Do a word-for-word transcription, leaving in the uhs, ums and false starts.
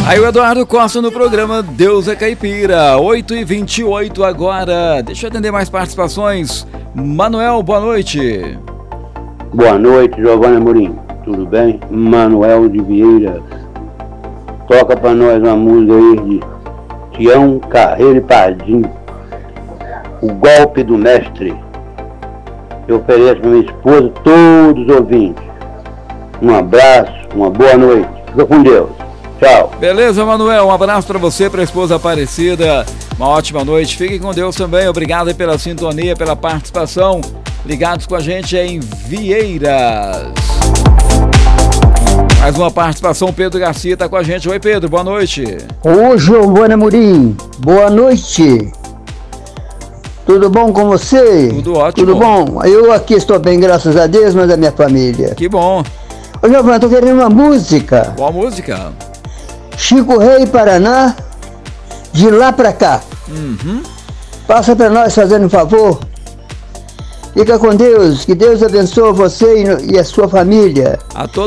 Aí o Eduardo Costa no programa Deus é Caipira, oito e vinte e oito agora. Deixa eu atender mais participações. Manuel, boa noite. Boa noite, Giovanni Amorim. Tudo bem? Manuel de Vieira. Toca pra nós uma música aí de Tião Carreiro e Pardim. O Golpe do Mestre. Eu ofereço pra minha esposa, todos os ouvintes. Um abraço, uma boa noite. Fica com Deus. Tchau. Beleza, Manuel, um abraço pra você, pra esposa Aparecida. Uma ótima noite. Fiquem com Deus também. Obrigado aí pela sintonia, pela participação. Ligados com a gente em Vieiras. Mais uma participação, Pedro Garcia está com a gente. Oi, Pedro, boa noite. Ô, Giovanni Amorim, boa noite. Tudo bom com você? Tudo ótimo. Tudo bom? Eu aqui estou bem, graças a Deus, mas a minha família. Que bom. Ô, Giovanni, estou querendo uma música. Qual música? Chico Rei, Paraná, de lá pra cá. Uhum. Passa pra nós, fazendo um favor. Fica com Deus, que Deus abençoe você e a sua família. A todos.